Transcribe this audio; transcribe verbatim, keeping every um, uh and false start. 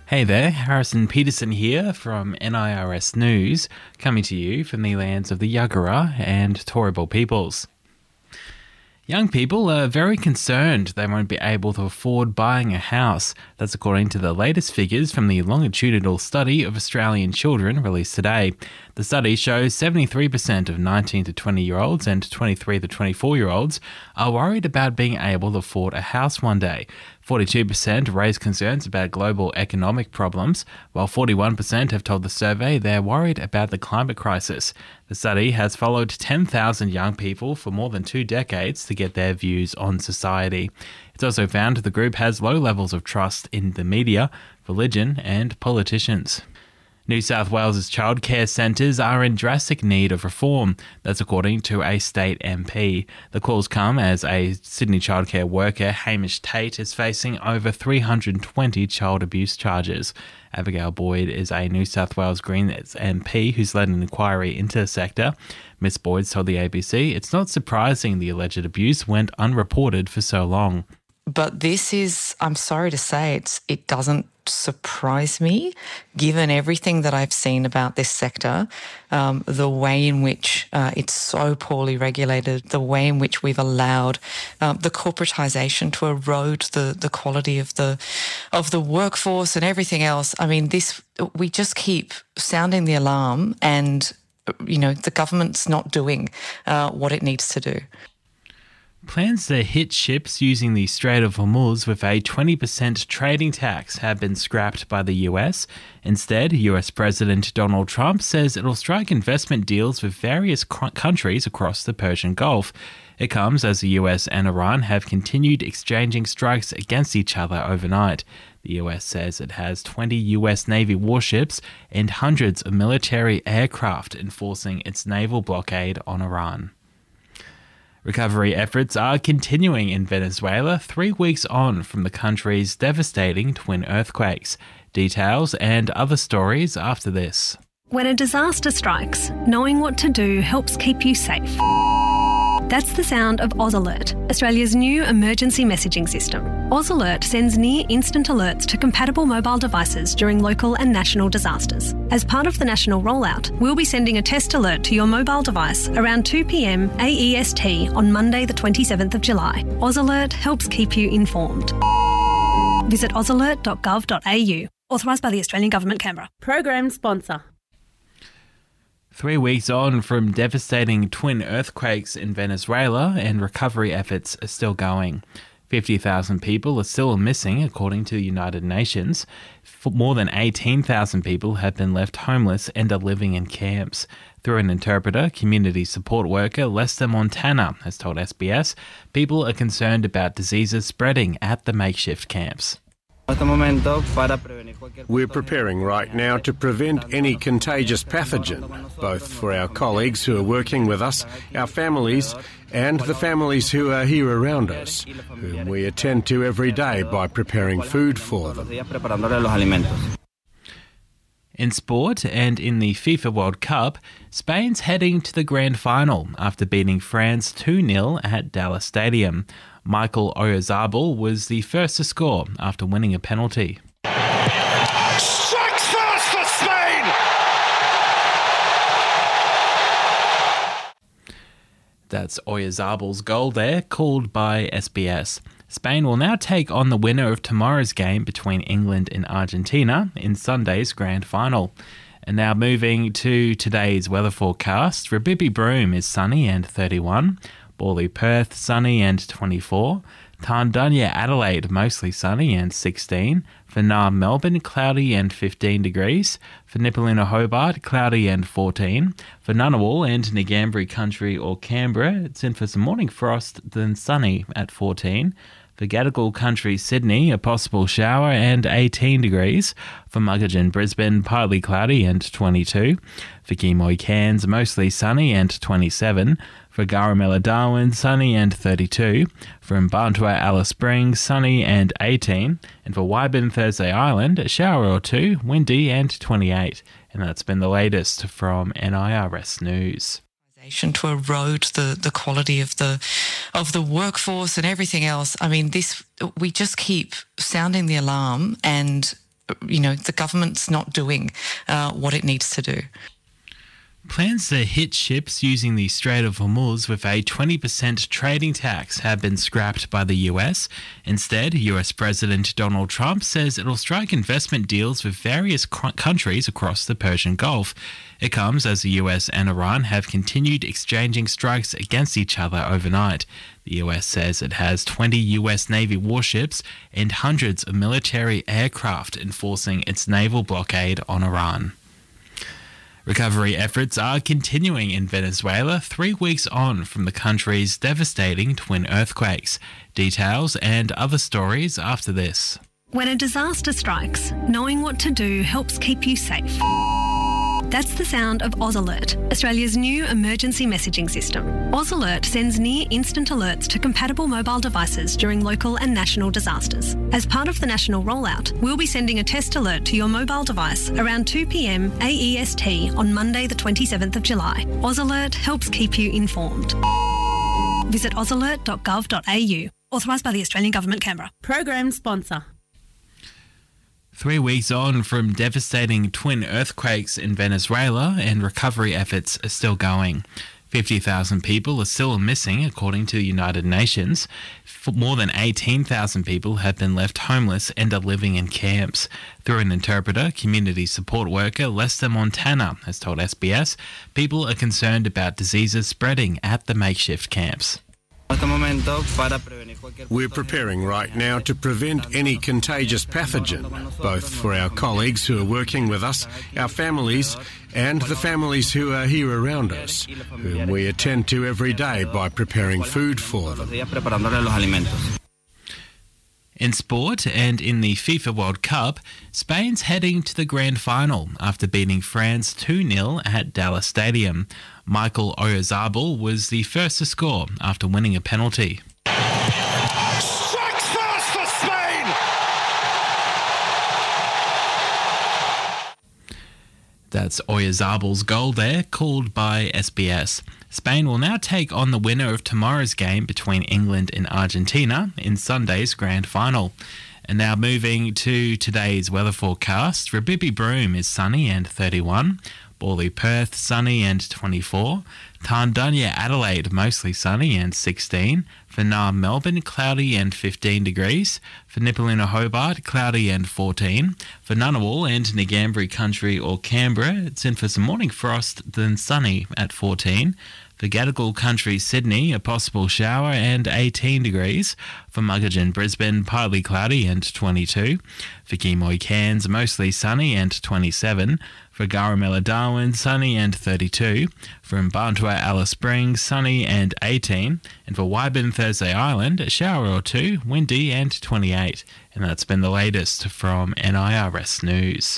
Hey there, Harrison Peterson here from N I R S News, coming to you from the lands of the Yagara and Turrbal peoples. Young people are very concerned they won't be able to afford buying a house. That's according to the latest figures from the longitudinal study of Australian children released today. The study shows seventy-three percent of nineteen to twenty-year-olds and twenty-three to twenty-four-year-olds are worried about being able to afford a house one day. forty-two percent raised concerns about global economic problems, while forty-one percent have told the survey they're worried about the climate crisis. The study has followed ten thousand young people for more than two decades to get their views on society. It's also found the group has low levels of trust in the media, religion and politicians. New South Wales' childcare centres are in drastic need of reform. That's according to a state M P. The calls come as a Sydney childcare worker, Hamish Tate, is facing over three hundred twenty child abuse charges. Abigail Boyd is a New South Wales Greens M P who's led an inquiry into the sector. Miss Boyd told the A B C it's not surprising the alleged abuse went unreported for so long. But this is, I'm sorry to say, it's, it doesn't surprise me, given everything that I've seen about this sector, um, the way in which uh, it's so poorly regulated, the way in which we've allowed um, the corporatisation to erode the, the quality of the of the workforce and everything else. I mean, this we just keep sounding the alarm, and you know the government's not doing uh, what it needs to do. Plans to hit ships using the Strait of Hormuz with a twenty percent trading tax have been scrapped by the U S. Instead, U S President Donald Trump says it'll strike investment deals with various c- countries across the Persian Gulf. It comes as the U S and Iran have continued exchanging strikes against each other overnight. The U S says it has twenty U S Navy warships and hundreds of military aircraft enforcing its naval blockade on Iran. Recovery efforts are continuing in Venezuela three weeks on from the country's devastating twin earthquakes. Details and other stories after this. When a disaster strikes, knowing what to do helps keep you safe. That's the sound of Oz Alert, Australia's new emergency messaging system. Oz Alert sends near-instant alerts to compatible mobile devices during local and national disasters. As part of the national rollout, we'll be sending a test alert to your mobile device around two p.m. A E S T on Monday the twenty-seventh of July. Oz Alert helps keep you informed. Visit oz alert dot gov dot a u. Authorised by the Australian Government, Canberra. Program sponsor. Three weeks on from devastating twin earthquakes in Venezuela, and recovery efforts are still going. fifty thousand people are still missing, according to the United Nations. More than eighteen thousand people have been left homeless and are living in camps. Through an interpreter, community support worker Lester Montana has told S B S people are concerned about diseases spreading at the makeshift camps. We're preparing right now to prevent any contagious pathogen, both for our colleagues who are working with us, our families, and the families who are here around us, whom we attend to every day by preparing food for them. In sport and in the FIFA World Cup, Spain's heading to the grand final after beating France two nil at Dallas Stadium. Michael Oyarzabal was the first to score after winning a penalty. Strikes first for Spain! That's Oyarzabal's goal there, called by S B S. Spain will now take on the winner of tomorrow's game between England and Argentina in Sunday's grand final. And now moving to today's weather forecast. Rabibi Broome is sunny and thirty-one. Borley Perth sunny and twenty-four. Tarndunya Adelaide mostly sunny and sixteen. For Naarm Melbourne cloudy and fifteen degrees. For Nipaluna Hobart cloudy and fourteen. For Ngunnawal and Ngambri Country or Canberra it's in for some morning frost then sunny at fourteen. For Gadigal Country Sydney a possible shower and eighteen degrees. For Muggeridge Brisbane partly cloudy and twenty-two. For Gimoy Cairns mostly sunny and twenty-seven. For Garamella Darwin, sunny and thirty-two. For Mbantua Alice Springs, sunny and eighteen. And for Wyburn Thursday Island, a shower or two, windy and twenty-eight. And that's been the latest from N I R S News. To erode the, the quality of the of the workforce and everything else. I mean, this we just keep sounding the alarm, and you know, the government's not doing uh, what it needs to do. Plans to hit ships using the Strait of Hormuz with a twenty percent trading tax have been scrapped by the U S. Instead, U S President Donald Trump says it'll strike investment deals with various c- countries across the Persian Gulf. It comes as the U S and Iran have continued exchanging strikes against each other overnight. The U S says it has twenty U S Navy warships and hundreds of military aircraft enforcing its naval blockade on Iran. Recovery efforts are continuing in Venezuela three weeks on from the country's devastating twin earthquakes. Details and other stories after this. When a disaster strikes, knowing what to do helps keep you safe. That's the sound of AusAlert, Australia's new emergency messaging system. AusAlert sends near-instant alerts to compatible mobile devices during local and national disasters. As part of the national rollout, we'll be sending a test alert to your mobile device around two p.m. A E S T on Monday the twenty-seventh of July. AusAlert helps keep you informed. Visit ausalert dot gov dot a u. Authorised by the Australian Government, Canberra. Program sponsor. Three weeks on from devastating twin earthquakes in Venezuela, and recovery efforts are still going. fifty thousand people are still missing, according to the United Nations. More than eighteen thousand people have been left homeless and are living in camps. Through an interpreter, community support worker Lester Montana has told S B S people are concerned about diseases spreading at the makeshift camps. We're preparing right now to prevent any contagious pathogen, both for our colleagues who are working with us, our families, and the families who are here around us, whom we attend to every day by preparing food for them. In sport and in the FIFA World Cup, Spain's heading to the grand final after beating France two nil at Dallas Stadium. Michael Oyarzabal was the first to score after winning a penalty. Strikes first for Spain! That's Oyarzabal's goal there, called by S B S. Spain will now take on the winner of tomorrow's game between England and Argentina in Sunday's grand final. And now moving to today's weather forecast. For Bibby Broome is sunny and thirty-one. Borley Perth sunny and twenty-four. Tarndunya Adelaide mostly sunny and sixteen. For Naarm Melbourne cloudy and fifteen degrees. For Nipalina Hobart cloudy and fourteen. For Ngunnawal and Ngambri Country or Canberra it's in for some morning frost then sunny at fourteen. For Gadigal Country Sydney a possible shower and eighteen degrees. For Muggagen Brisbane partly cloudy and twenty-two. For Kemoy Cairns mostly sunny and twenty-seven. For Garamella Darwin sunny and thirty-two. For Mbantua Alice Springs sunny and eighteen. And for Wyburn Thursday Island a shower or two, windy and twenty-eight. And that's been the latest from N I R S News.